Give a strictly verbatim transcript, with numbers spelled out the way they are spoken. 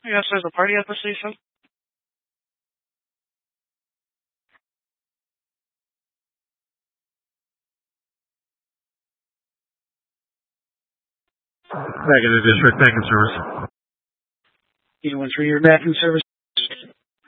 Yes, there's a party at the station. Back in the district, back in service. You went through your back in service.